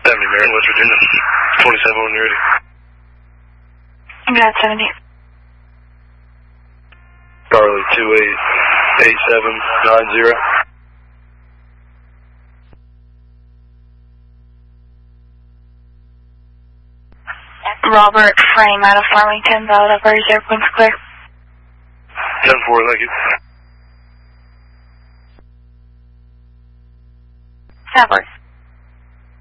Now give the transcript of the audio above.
70, Marion, West Virginia. 27 when you're ready. I'm at 70. Charlie 288790. Robert Frame out of Farmington, valid operators, airplane's clear. 10-4, thank you. Sapper.